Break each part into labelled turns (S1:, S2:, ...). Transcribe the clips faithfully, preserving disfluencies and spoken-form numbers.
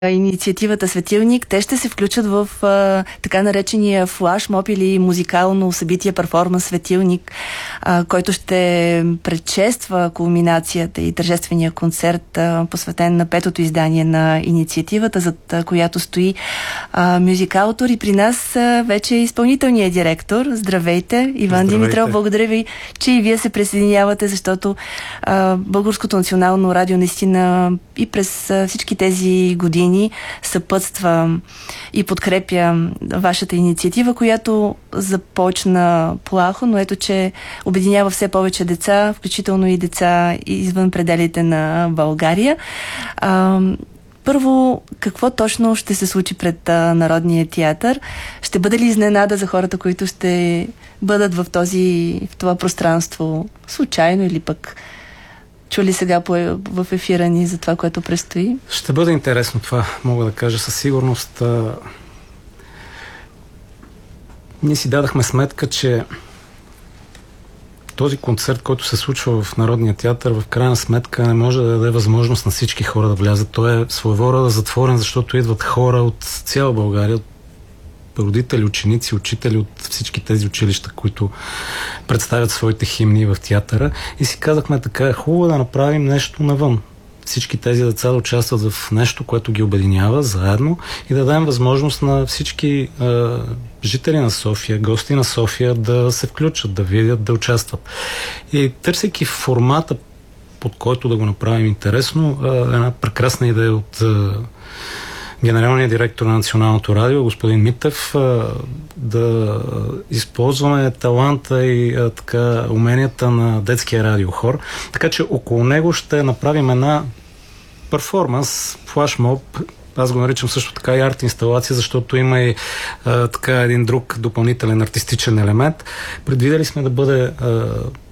S1: инициативата Светилник, те ще се включат в а, така наречения флашмоб или музикално събитие, перформанс Светилник, а, който ще предшества кулминацията и тържествения концерт, а, посветен на петото издание на инициативата, зад а, която стои а, мюзикалтор. И при нас а, вече е изпълнителният директор. Здравейте, Иван
S2: Здравейте.
S1: Димитров. Благодаря ви, че и вие се присъединявате, защото а, Българското национално радио наистина и през а, всички тези години съпътства и подкрепя вашата инициатива, която започна плахо, но ето, че обединява все повече деца, включително и деца извън пределите на България. А, първо, какво точно ще се случи пред а, Народния театър? Ще бъде ли изненада за хората, които ще бъдат в, този, в това пространство случайно или пък чули сега по, в ефира ни за това, което предстои?
S2: Ще бъде интересно това, мога да кажа със сигурност. А... Ние си дадахме сметка, че този концерт, който се случва в Народния театър, в крайна сметка не може да даде възможност на всички хора да влязат. Той е своего рода затворен, защото идват хора от цяла България, от родители, ученици, учители от всички тези училища, които представят своите химни в театъра. И си казахме така, е хубаво да направим нещо навън. Всички тези деца да участват в нещо, което ги обединява заедно и да дадем възможност на всички е, жители на София, гости на София да се включат, да видят, да участват. И търсейки формата, под който да го направим интересно, е, една прекрасна идея от е, генералният директор на Националното радио, господин Митев, да използваме таланта и така уменията на детския радиохор. Така че около него ще направим една перформанс, флашмоб. Аз го наричам също така и арт-инсталация, защото има и а, така един друг допълнителен артистичен елемент. Предвидели сме да бъде а, а,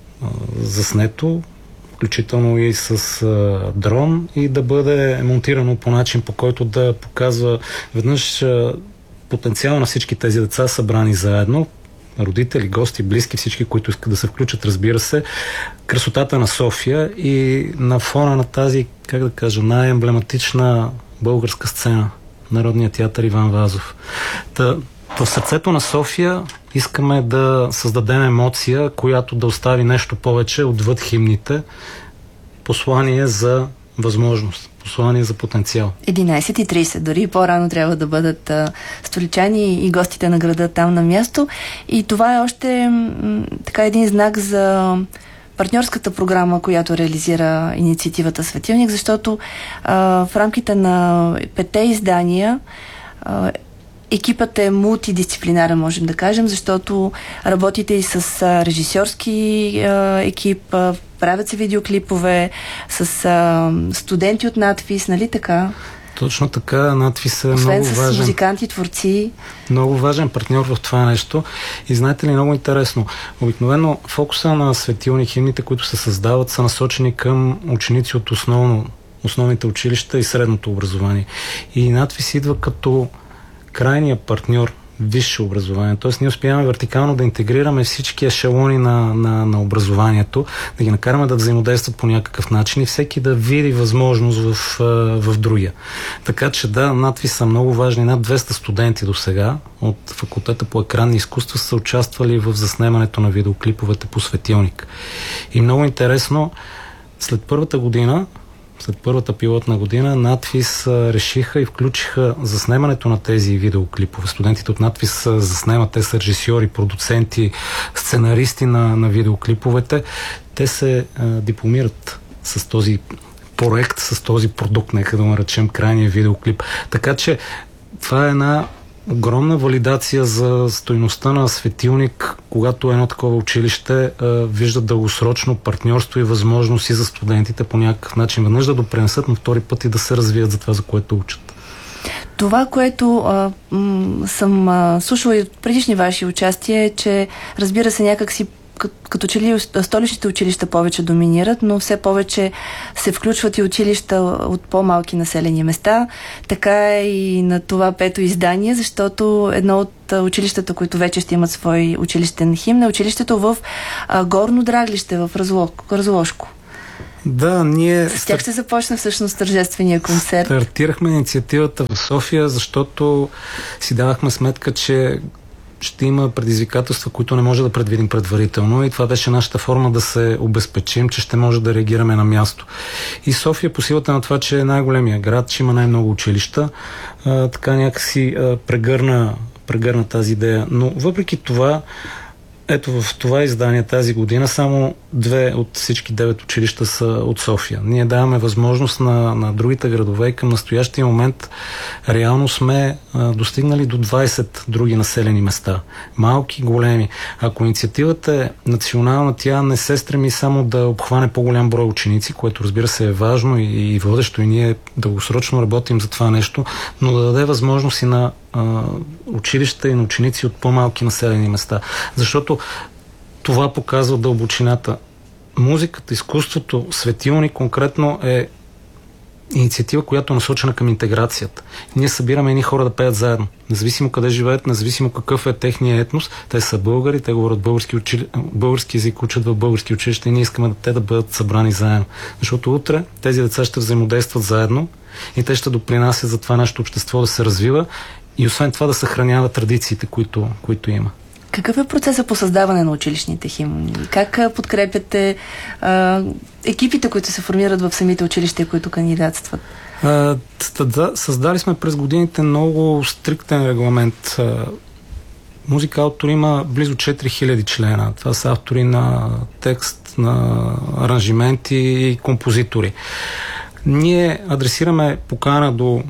S2: заснето, включително и с а, дрон, и да бъде монтирано по начин, по който да показва веднъж а, потенциал на всички тези деца, събрани заедно, родители, гости, близки, всички, които искат да се включат, разбира се, красотата на София и на фона на тази, как да кажа, най-емблематична българска сцена, Народния театър Иван Вазов. Та, в сърцето на София искаме да създадем емоция, която да остави нещо повече отвъд химните. Послание за възможност, послание за потенциал.
S1: единайсет и трийсет, дори по-рано трябва да бъдат а, столичани и гостите на града там на място. И това е още м, така един знак за партньорската програма, която реализира инициативата Светилник, защото а, в рамките на петте издания а, екипът е мултидисциплинарен, можем да кажем, защото работите и с а, режисьорски а, екип, а, правят се видеоклипове с а, студенти от надфис, нали така?
S2: Точно така, надфис е
S1: освен
S2: много
S1: с
S2: важен.
S1: Музиканти, творци.
S2: Много важен партньор в това нещо. И знаете ли, много интересно, обикновено фокуса на Светилник, химните, които се създават, са насочени към ученици от основно, основните училища и средното образование. И надфис идва като крайния партньор висше образование. Тоест ние успяваме вертикално да интегрираме всички ешелони на, на, на образованието, да ги накараме да взаимодействат по някакъв начин и всеки да види възможност в, в другия. Така че да, надфис са много важни. Над двеста студенти до сега от факултета по екранни изкуства са участвали в заснемането на видеоклиповете по Светилник. И много интересно, след първата година След първата пилотна година надфис решиха и включиха заснемането на тези видеоклипове. Студентите от надфис заснемат, те са режисьори, продуценти, сценаристи на, на видеоклиповете. Те се а, дипломират с този проект, с този продукт, нека да наречем крайния видеоклип. Така че това е една огромна валидация за стойността на Светилник, когато едно такова училище а, вижда дългосрочно партньорство и възможност и за студентите по някакъв начин веднъж да допренесат, но втори път и да се развият за това, за което учат.
S1: Това, което а, м- съм а, слушала и от предишни ваши участия, е, че разбира се някак си като че ли столичните училища повече доминират, но все повече се включват и училища от по-малки населени места. Така е и на това пето издание, защото едно от училищата, които вече ще имат свой училищен химн, е училището в а, Горно Драглище, в Разло, Разложко.
S2: Да, ние...
S1: С тях ще започне всъщност тържествения концерт.
S2: Стартирахме инициативата в София, защото си давахме сметка, че ще има предизвикателства, които не може да предвидим предварително, и това беше нашата форма да се обезпечим, че ще може да реагираме на място. И София, по силата на това, че е най-големия град, че има най-много училища, а, така някакси а, прегърна, прегърна тази идея. Но въпреки това, ето в това издание тази година само две от всички девет училища са от София. Ние даваме възможност на, на другите градове и към настоящия момент реално сме а, достигнали до двайсет други населени места. Малки, големи. Ако инициативата е национална, тя не се стреми само да обхване по-голям брой ученици, което разбира се е важно и, и водещо, и ние дългосрочно работим за това нещо, но да даде възможност и на а, училища и на ученици от по-малки населени места. Защото това показва дълбочината. Музиката, изкуството, светилни конкретно е инициатива, която е насочена към интеграцията. Ние събираме едни хора да пеят заедно. Независимо къде живеят, независимо какъв е техния етнос, те са българи, те говорят български, учили... български език, учат в български училища и ние искаме да те да бъдат събрани заедно. Защото утре тези деца ще взаимодействат заедно и те ще допринасят за това нашето общество да се развива и освен това да съхранява традициите, които, които има.
S1: Какъв е процесът по създаване на училищните химни? Как подкрепяте а, екипите, които се формират в самите училища, които кандидатстват?
S2: А, да, създали сме през годините много стриктен регламент. Музика Автор има близо четири хиляди члена. Това са автори на текст, на аранжименти и композитори. Ние адресираме покана до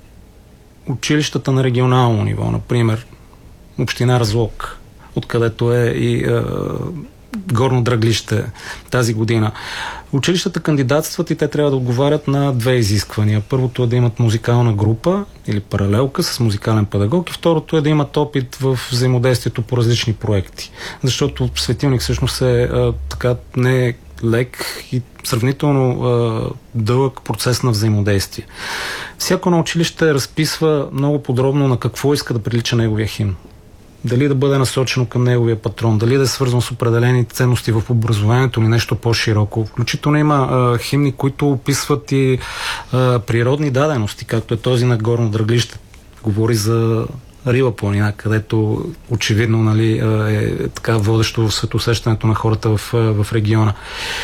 S2: училищата на регионално ниво, например община Разлог, откъдето е и е, Горно Драглище тази година. Училищата кандидатстват и те трябва да отговарят на две изисквания. Първото е да имат музикална група или паралелка с музикален педагог и второто е да имат опит в взаимодействието по различни проекти. Защото светилник всъщност е, е така не е лек и сравнително е, дълъг процес на взаимодействие. Всяко на училище разписва много подробно на какво иска да прилича неговия химн. Дали да бъде насочено към неговия патрон, дали да е свързано с определени ценности в образованието или нещо по-широко. Включително има а, химни, които описват и а, природни дадености, както е този на Горно Драглище. Говори за Рила планина, където очевидно, нали, е така водещо в светосещането на хората в, в региона.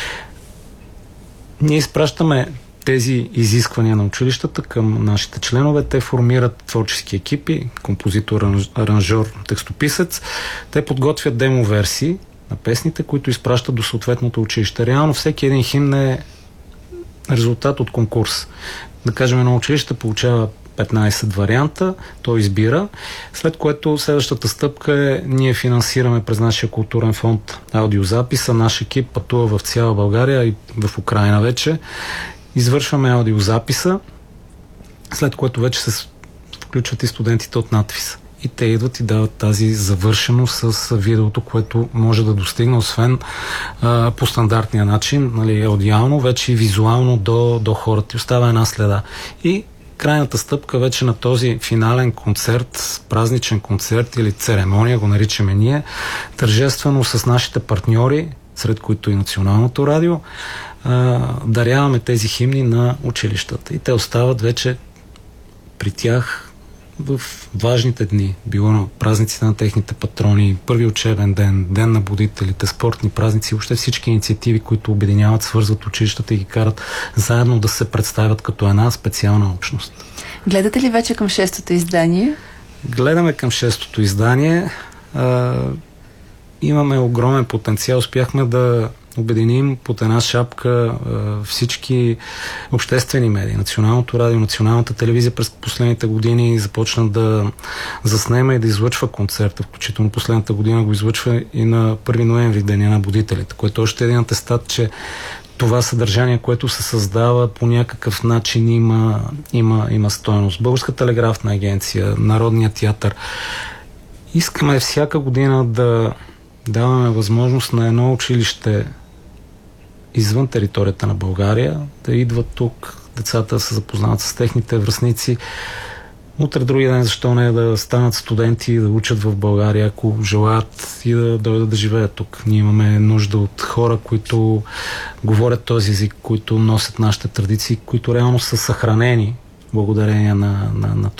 S2: Ние изпращаме тези изисквания на училищата към нашите членове. Те формират творчески екипи, композитор, аранжор, текстописец. Те подготвят демо-версии на песните, които изпращат до съответното училище. Реално всеки един химн е резултат от конкурс. Да кажем, едно училище получава петнайсет варианта, той избира, след което следващата стъпка е ние финансираме през нашия културен фонд аудиозаписа. Наш екип пътува в цяла България и в Украйна вече. Извършваме аудиозаписа, след което вече се включват и студентите от надфиса. И те идват и дават тази завършеност с видеото, което може да достигне, освен а, по стандартния начин, нали, аудиално, вече и визуално до, до хората. И остава една следа. И крайната стъпка вече на този финален концерт, празничен концерт или церемония, го наричаме ние, тържествено с нашите партньори, сред които и Националното радио, а, даряваме тези химни на училищата. И те остават вече при тях в важните дни. Било на празниците на техните патрони, първи учебен ден, ден на будителите, спортни празници, въобще всички инициативи, които обединяват, свързват училищата и ги карат заедно да се представят като една специална общност.
S1: Гледате ли вече към шестото издание?
S2: Гледаме към шестото издание. А, имаме огромен потенциал. Успяхме да обединим под една шапка а, всички обществени медии. Националното радио, Националната телевизия през последните години започна да заснема и да излъчва концерта. Включително последната година го излъчва и на първи ноември, Деня на будителите, което още е един атестат, че това съдържание, което се създава по някакъв начин има, има, има стойност. Българска телеграфна агенция, Народния театър. Искаме всяка година да даваме възможност на едно училище извън територията на България да идват тук, децата да се запознават с техните връстници, Утре, други ден, защо не да станат студенти и да учат в България, ако желаят и да дойдат да живеят тук. Ние имаме нужда от хора, които говорят този език, които носят нашите традиции, които реално са съхранени благодарение на, на, на